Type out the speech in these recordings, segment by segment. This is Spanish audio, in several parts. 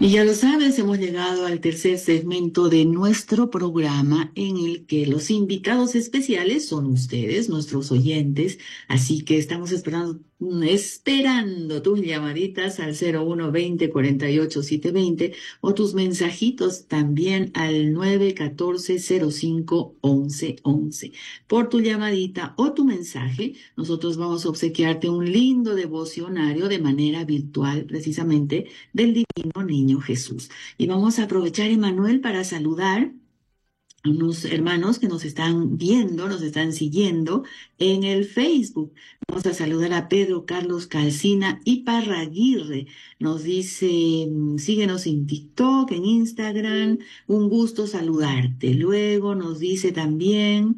Y ya lo sabes, hemos llegado al tercer segmento de nuestro programa en el que los invitados especiales son ustedes, nuestros oyentes, así que estamos esperando tus llamaditas al 0120 48 720 o tus mensajitos también al 914 05 11 11. Por tu llamadita o tu mensaje, nosotros vamos a obsequiarte un lindo devocionario de manera virtual, precisamente del Divino Niño Jesús. Y vamos a aprovechar, Emanuel, para saludar a unos hermanos que nos están viendo, nos están siguiendo en el Facebook. Vamos a saludar a Pedro Carlos Calcina y Parraguirre. Nos dice, síguenos en TikTok, en Instagram, un gusto saludarte. Luego nos dice también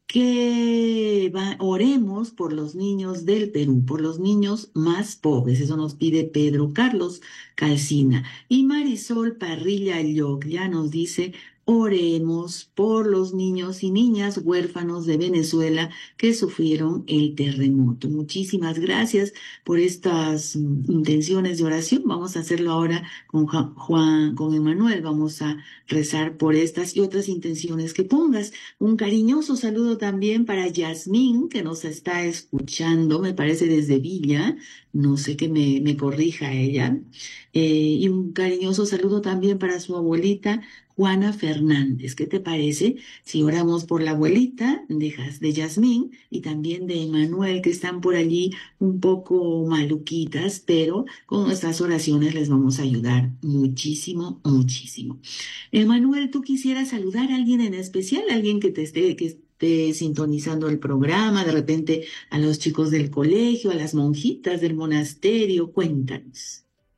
que oremos por los niños del Perú, por los niños más pobres. Eso nos pide Pedro Carlos Calcina. Y Marisol Parrilla Lloc ya nos dice, oremos por los niños y niñas huérfanos de Venezuela que sufrieron el terremoto. Muchísimas gracias por estas intenciones de oración. Vamos a hacerlo ahora con Juan, con Emanuel. Vamos a rezar por estas y otras intenciones que pongas. Un cariñoso saludo también para Yasmín, que nos está escuchando, me parece desde Villa. No sé que me corrija ella. Y un cariñoso saludo también para su abuelita Juana Fernández. ¿Qué te parece si oramos por la abuelita de Yasmín y también de Emanuel, que están por allí un poco maluquitas, pero con nuestras oraciones les vamos a ayudar muchísimo, muchísimo? Emanuel, ¿tú quisieras saludar a alguien en especial, alguien que esté sintonizando el programa, de repente a los chicos del colegio, a las monjitas del monasterio? Cuéntanos.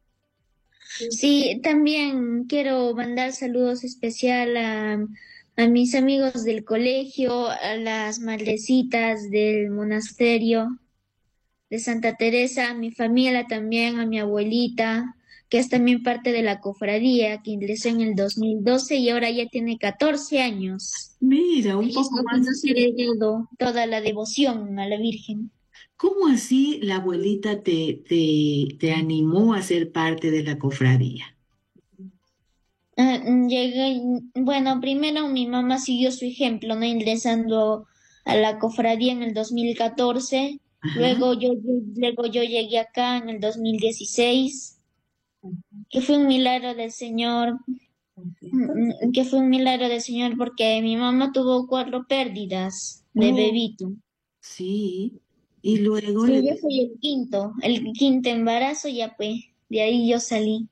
Sí, también quiero mandar saludos especial a mis amigos del colegio, a las madrecitas del monasterio de Santa Teresa, a mi familia también, a mi abuelita, que es también parte de la cofradía, que ingresó en el 2012 y ahora ya tiene 14 años. Mira, un Y es poco porque más. nos ha heredado toda la devoción a la Virgen. ¿Cómo así la abuelita te animó a ser parte de la cofradía? Bueno, primero mi mamá siguió su ejemplo, ¿no? Ingresando a la cofradía en el 2014, Ajá. luego yo llegué acá en el 2016, que fue un milagro del Señor, que fue un milagro del Señor porque mi mamá tuvo 4 pérdidas de Oh, bebito. sí. Y luego Sí, yo fui el quinto embarazo, ya pues, de ahí yo salí.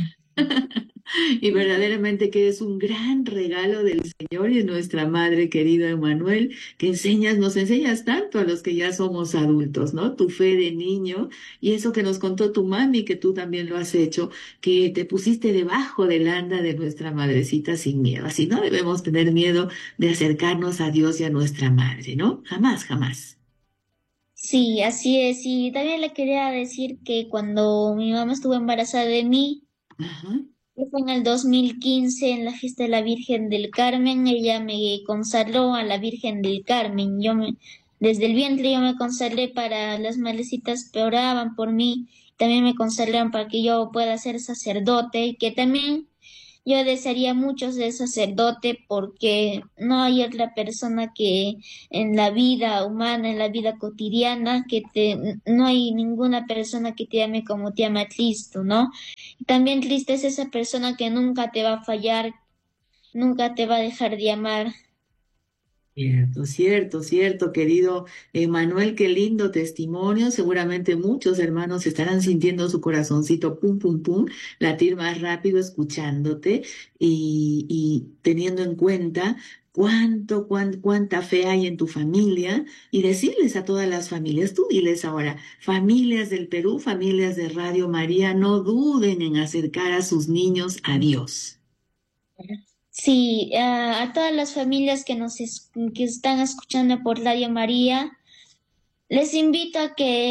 y verdaderamente que es un gran regalo del Señor y de nuestra Madre querida Emanuel, que nos enseñas tanto a los que ya somos adultos, ¿no? Tu fe de niño y eso que nos contó tu mami, que tú también lo has hecho, que te pusiste debajo del anda de nuestra madrecita sin miedo. Así no debemos tener miedo de acercarnos a Dios y a nuestra Madre, ¿no? Jamás, jamás. Sí, así es. Y también le quería decir que cuando mi mamá estuvo embarazada de mí, Ajá. que fue en el 2015 en la fiesta de la Virgen del Carmen, ella me consagró a la Virgen del Carmen. Desde el vientre yo me consagré para las madrecitas que oraban por mí, también me consagraron para que yo pueda ser sacerdote, y que también yo desearía mucho ser sacerdote porque no hay otra persona que en la vida humana, en la vida cotidiana, no hay ninguna persona que te ame como te ama Cristo, ¿no? Y también Cristo es esa persona que nunca te va a fallar, nunca te va a dejar de amar. Cierto, cierto, cierto, querido Emanuel, qué lindo testimonio. Seguramente muchos hermanos estarán sintiendo su corazoncito pum, pum, pum, latir más rápido escuchándote y teniendo en cuenta cuánta fe hay en tu familia y decirles a todas las familias, tú diles ahora, familias del Perú, familias de Radio María, no duden en acercar a sus niños a Dios. Sí, a todas las familias que están escuchando por Radio María, les invito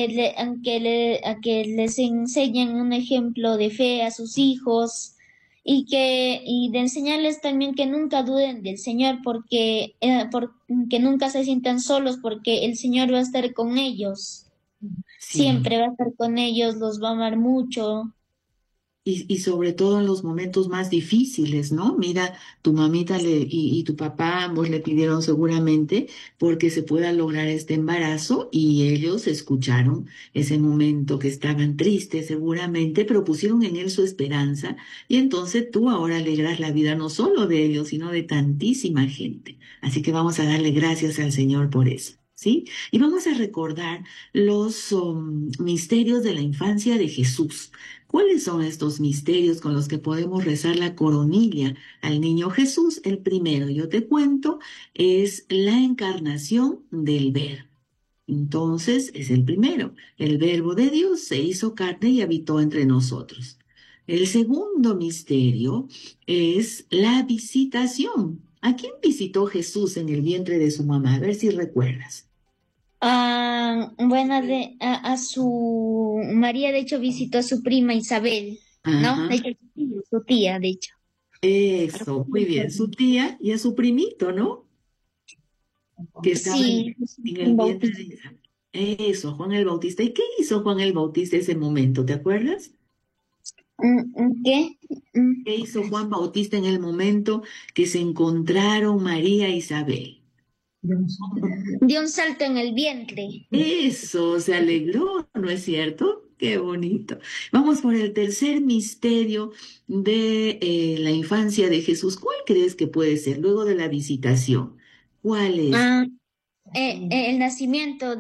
a que les enseñen un ejemplo de fe a sus hijos y de enseñarles también que nunca duden del Señor que nunca se sientan solos porque el Señor va a estar con ellos, Sí. siempre va a estar con ellos, los va a amar mucho. Y sobre todo en los momentos más difíciles, ¿no? Mira, tu mamita y tu papá ambos le pidieron seguramente porque se pueda lograr este embarazo y ellos escucharon ese momento que estaban tristes seguramente, pero pusieron en él su esperanza y entonces tú ahora alegras la vida no solo de ellos, sino de tantísima gente. Así que vamos a darle gracias al Señor por eso. ¿Sí? Y vamos a recordar los misterios de la infancia de Jesús. ¿Cuáles son estos misterios con los que podemos rezar la coronilla al niño Jesús? El primero, yo te cuento, es la encarnación del Verbo. Entonces, es el primero. El Verbo de Dios se hizo carne y habitó entre nosotros. El segundo misterio es la visitación. ¿A quién visitó Jesús en el vientre de su mamá? A ver si recuerdas. Bueno, a su María de hecho visitó a su prima Isabel, ¿no? Ajá. De hecho, su tía, de hecho. Eso, muy bien. Su tía y a su primito, ¿no? Que estaba Sí, en el un vientre de bautizo. Isabel. Eso, Juan el Bautista. ¿Y qué hizo Juan el Bautista ese momento? ¿Te acuerdas? ¿Qué? Mm, ¿Qué hizo Juan Bautista en el momento que se encontraron María e Isabel? Dio un salto en el vientre. Eso, se alegró, ¿no es cierto? Qué bonito. Vamos por el tercer misterio de la infancia de Jesús. ¿Cuál crees que puede ser luego de la visitación? ¿Cuál es? Ah, el nacimiento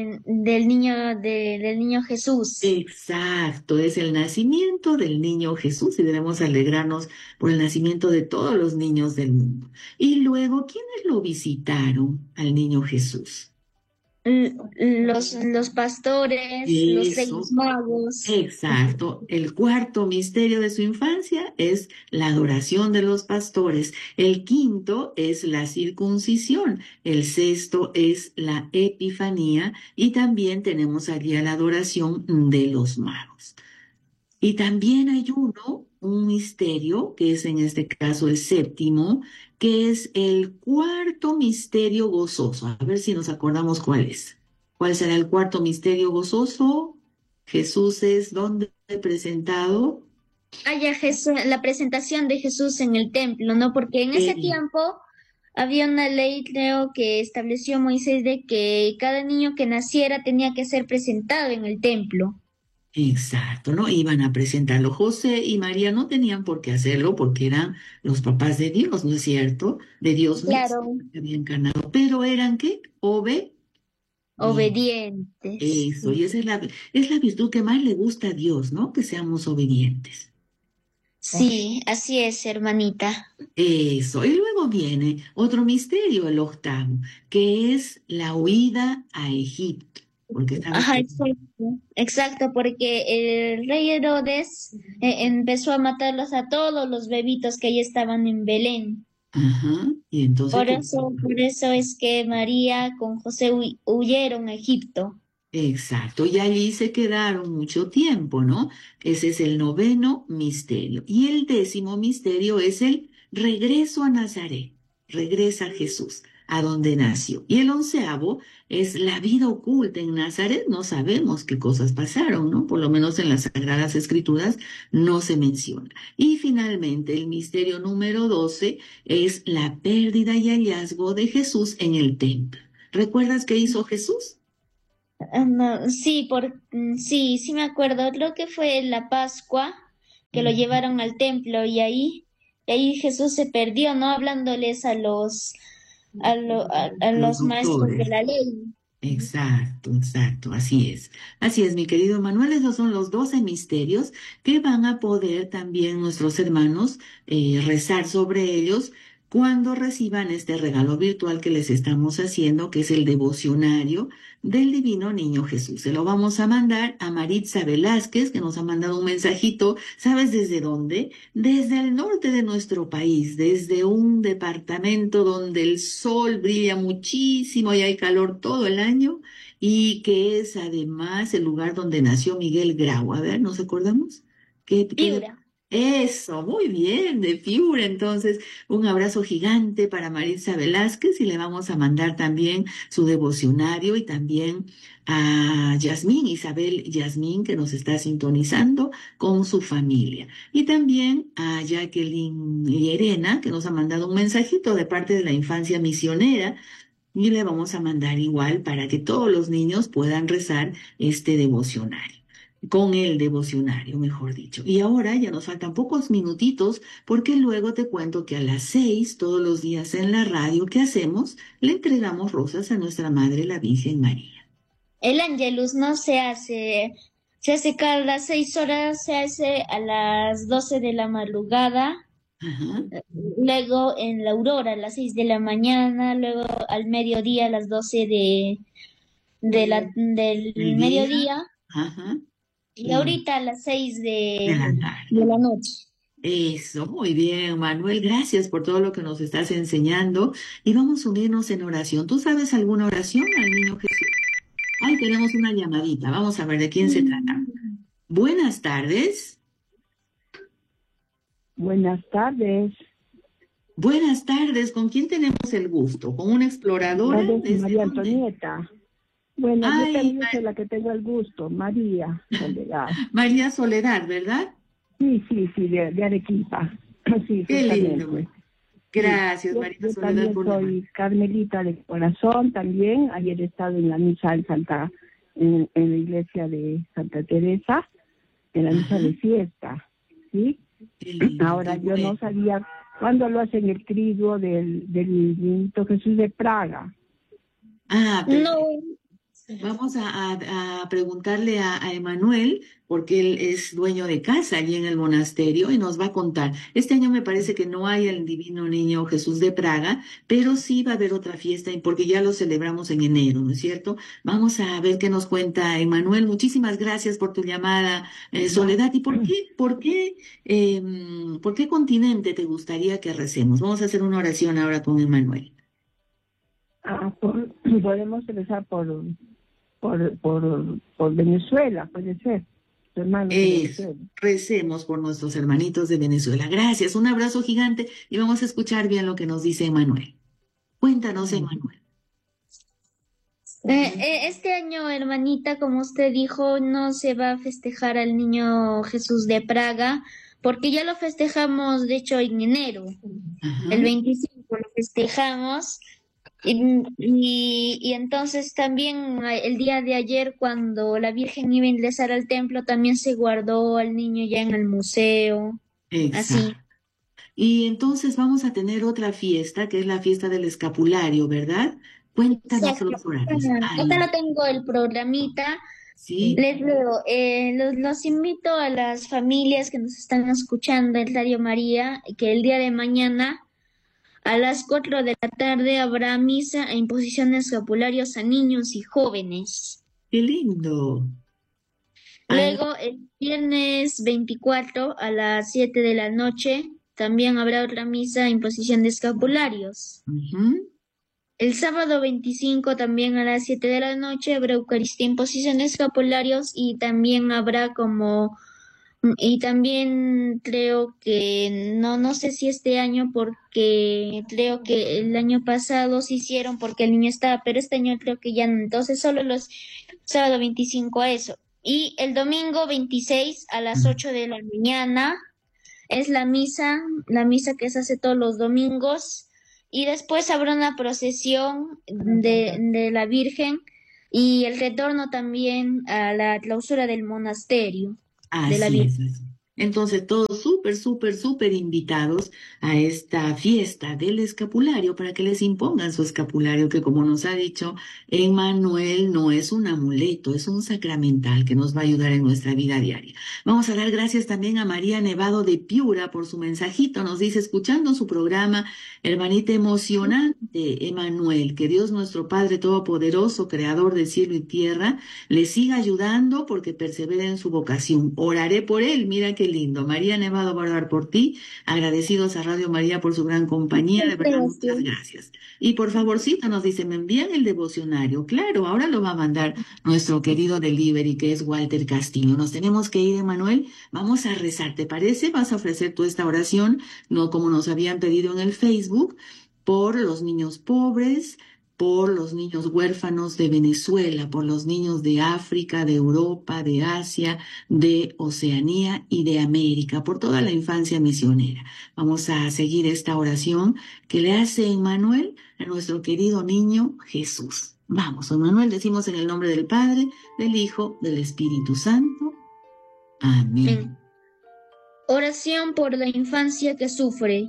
del niño Jesús. Exacto, es el nacimiento del niño Jesús y debemos alegrarnos por el nacimiento de todos los niños del mundo. Y luego, ¿quiénes lo visitaron al niño Jesús? Los pastores, los reyes Eso, magos. exacto. El cuarto misterio de su infancia es la adoración de los pastores. El quinto es la circuncisión. El sexto es la epifanía. Y también tenemos allí a la adoración de los magos. Y también hay un misterio, que es en este caso el séptimo, que es el cuarto misterio gozoso. A ver si nos acordamos cuál es. ¿Cuál será el cuarto misterio gozoso? Jesús es donde presentado. Haya Jesús, la presentación de Jesús en el templo, ¿no? Porque en ese Eh, tiempo había una ley, creo, que estableció Moisés de que cada niño que naciera tenía que ser presentado en el templo. exacto, ¿no? Iban a presentarlo. José y María no tenían por qué hacerlo porque eran los papás de Dios, ¿no es cierto? De Dios mismo, Claro, que había encarnado. Pero eran, ¿qué? Obedientes. obedientes. Eso, y esa es la virtud que más le gusta a Dios, ¿no? Que seamos obedientes. Sí, así es, hermanita. Eso, y luego viene otro misterio, el octavo, que es la huida a Egipto, porque sabes Ajá, que, exacto. Exacto, porque el rey Herodes empezó a matarlos a todos los bebitos que ya estaban en Belén. ajá, y entonces, Por eso es que María con José huyeron a Egipto. exacto, y allí se quedaron mucho tiempo, ¿no? Ese es el noveno misterio. Y el décimo misterio es el regreso a Nazaret. Regresa Jesús a donde nació. Y el onceavo es la vida oculta en Nazaret. No sabemos qué cosas pasaron, ¿no? Por lo menos en las Sagradas Escrituras no se menciona. Y finalmente el misterio número 12 es la pérdida y hallazgo de Jesús en el templo. ¿Recuerdas qué hizo Jesús? No, sí, sí me acuerdo. Creo que fue la Pascua que lo llevaron al templo y ahí Jesús se perdió, ¿no? Hablándoles a Los los maestros de doctores. la ley. Exacto, exacto, así es. Así es, mi querido Manuel, esos son los 12 misterios que van a poder también nuestros hermanos rezar sobre ellos cuando reciban este regalo virtual que les estamos haciendo, que es el devocionario del Divino Niño Jesús. Se lo vamos a mandar a Maritza Velázquez, que nos ha mandado un mensajito. ¿Sabes desde dónde? Desde el norte de nuestro país, desde un departamento donde el sol brilla muchísimo y hay calor todo el año y que es además el lugar donde nació Miguel Grau. A ver, ¿nos acordamos? ¿Qué, Piura. Eso, muy bien, de Piura. Entonces, un abrazo gigante para Maritza Velázquez y le vamos a mandar también su devocionario y también a Yasmín, Isabel Yasmín, que nos está sintonizando con su familia. Y también a Jacqueline Llerena, que nos ha mandado un mensajito de parte de la infancia misionera. Y le vamos a mandar igual para que todos los niños puedan rezar este devocionario, con el devocionario, mejor dicho. Y ahora ya nos faltan pocos minutitos porque luego te cuento que a las 6, todos los días en la radio, ¿qué hacemos? Le entregamos rosas a nuestra Madre, la Virgen María. El Angelus no se hace cada 6 horas, se hace a las 12 de la madrugada, Ajá. luego en la aurora a las 6 de la mañana, luego al mediodía a las 12 del El día, mediodía ajá, y y ahorita a las 6 de la tarde. de la noche. Eso, muy bien, Manuel, gracias por todo lo que nos estás enseñando y vamos a unirnos en oración. ¿Tú sabes alguna oración al niño Jesús? Ay, tenemos una llamadita, vamos a ver de quién se trata. Buenas tardes. Buenas tardes. Buenas tardes, ¿con quién tenemos el gusto? ¿Con una exploradora? Gracias, ¿Desde María dónde? Antonieta. Bueno, yo Ay, también soy la que tengo el gusto, María Soledad. María Soledad, ¿verdad? Sí, de Arequipa. Sí, Qué lindo. justamente. Sí. Gracias, María Yo Soledad, también por llamar. soy carmelita de corazón también. Ayer he estado en la misa en la iglesia de Santa Teresa, en la misa Ajá, de fiesta, ¿sí? qué lindo, Ahora qué yo no bueno. sabía cuándo lo hacen el triduo del Niñito Jesús de Praga. Ah, No, perfecto. Vamos a preguntarle a Emanuel, porque él es dueño de casa allí en el monasterio y nos va a contar. Este año me parece que no hay el Divino Niño Jesús de Praga, pero sí va a haber otra fiesta y porque ya lo celebramos en enero, ¿no es cierto? Vamos a ver qué nos cuenta Emanuel. Muchísimas gracias por tu llamada, Soledad. ¿Y por qué continente te gustaría que recemos? Vamos a hacer una oración ahora con Emanuel. Podemos rezar por Venezuela, puede ser, los hermanos de Eso, Venezuela. recemos por nuestros hermanitos de Venezuela. Gracias, un abrazo gigante y vamos a escuchar bien lo que nos dice Emanuel. Cuéntanos, Emanuel. Este año, hermanita, como usted dijo, no se va a festejar al niño Jesús de Praga, porque ya lo festejamos, de hecho, en enero. El Ajá, 25 lo festejamos. Y entonces también el día de ayer, cuando la Virgen iba a ingresar al templo, también se guardó al niño ya en el museo. Así. exacto. Y entonces vamos a tener otra fiesta, que es la fiesta del escapulario, ¿verdad? Cuéntanos Exacto. los horarios. Acá Ay, lo tengo el programita. sí, Les leo, los invito a las familias que nos están escuchando en Radio María, que el día de mañana a las 4 de la tarde habrá misa e imposición de escapularios a niños y jóvenes. qué lindo. Ay, Luego, el viernes 24 a las 7 de la noche también habrá otra misa e imposición de escapularios. ujú, El sábado 25 también a las 7 de la noche habrá Eucaristía, imposición de escapularios y también habrá y también creo que, no sé si este año porque creo que el año pasado se hicieron porque el niño estaba, pero este año creo que ya no, entonces solo los sábado 25 a eso. Y el domingo 26 a las 8 de la mañana es la misa que se hace todos los domingos y después habrá una procesión de la Virgen y el retorno también a la clausura del monasterio de la así Virgen. es, así. Entonces, todos súper, súper, súper invitados a esta fiesta del escapulario para que les impongan su escapulario, que como nos ha dicho Emmanuel, no es un amuleto, es un sacramental que nos va a ayudar en nuestra vida diaria. Vamos a dar gracias también a María Nevado de Piura por su mensajito. Nos dice, escuchando su programa, hermanita emocionante, Emmanuel, que Dios nuestro Padre Todopoderoso, Creador de cielo y tierra, le siga ayudando porque persevera en su vocación. Oraré por él. Mira qué lindo. María Nevado va a orar por ti. Agradecidos a Radio María por su gran compañía. De verdad, muchas gracias. Y por favorcito nos dice, me envían el devocionario. Claro, ahora lo va a mandar nuestro querido delivery, que es Walter Castillo. Nos tenemos que ir, Emanuel. Vamos a rezar, ¿te parece? Vas a ofrecer tú esta oración, no como nos habían pedido en el Facebook, por los niños pobres, por los niños huérfanos de Venezuela, por los niños de África, de Europa, de Asia, de Oceanía y de América, por toda la infancia misionera. Vamos a seguir esta oración que le hace Emmanuel a nuestro querido niño Jesús. Vamos, Emmanuel, decimos en el nombre del Padre, del Hijo, del Espíritu Santo. Amén. Oración por la infancia que sufre.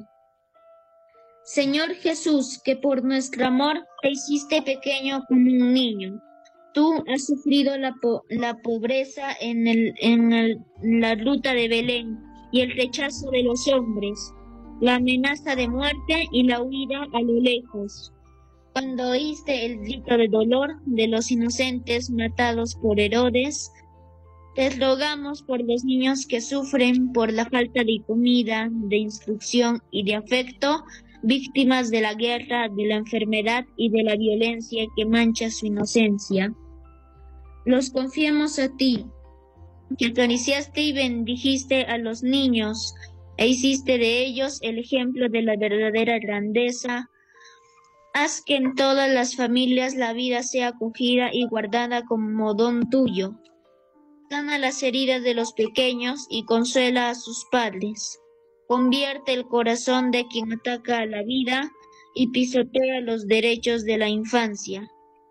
Señor Jesús, que por nuestro amor te hiciste pequeño como un niño. Tú has sufrido la pobreza en la ruta de Belén y el rechazo de los hombres, la amenaza de muerte y la huida a lo lejos. Cuando oíste el grito de dolor de los inocentes matados por Herodes, te rogamos por los niños que sufren por la falta de comida, de instrucción y de afecto, víctimas de la guerra, de la enfermedad y de la violencia que mancha su inocencia. Los confiamos a ti, que acariciaste y bendijiste a los niños, e hiciste de ellos el ejemplo de la verdadera grandeza. Haz que en todas las familias la vida sea acogida y guardada como don tuyo. Sana las heridas de los pequeños y consuela a sus padres. Convierte el corazón de quien ataca a la vida y pisotea los derechos de la infancia.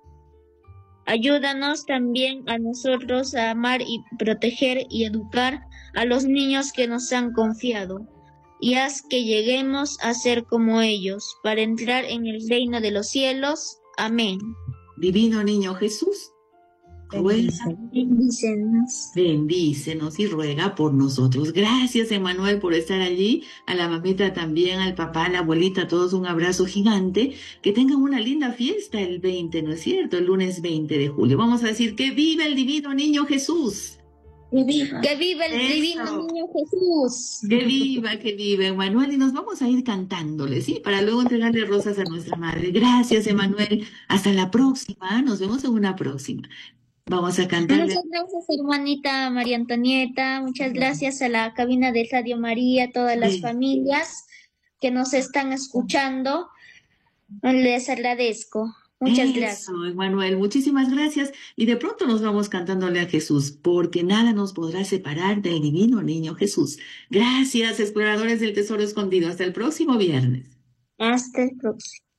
Ayúdanos también a nosotros a amar y proteger y educar a los niños que nos han confiado, y haz que lleguemos a ser como ellos, para entrar en el reino de los cielos. Amén. Divino Niño Jesús, bendícenos y ruega por nosotros. Gracias, Emanuel, por estar allí. A la mamita también, al papá, a la abuelita, a todos un abrazo gigante. Que tengan una linda fiesta el 20, ¿no es cierto? El lunes 20 de julio. Vamos a decir que viva el Divino Niño Jesús. Que viva el Divino Niño Jesús. Que viva, Emanuel. Y nos vamos a ir cantándole, ¿sí? Para luego entregarle rosas a nuestra madre. Gracias, Emanuel. Hasta la próxima. Nos vemos en una próxima. Vamos a cantar. Muchas gracias, hermanita María Antonieta. Muchas gracias a la cabina de Radio María, a todas las familias que nos están escuchando. Les agradezco. Muchas gracias. Manuel, muchísimas gracias. Y de pronto nos vamos cantándole a Jesús, porque nada nos podrá separar del Divino Niño Jesús. Gracias, exploradores del Tesoro Escondido. Hasta el próximo viernes. Hasta el próximo.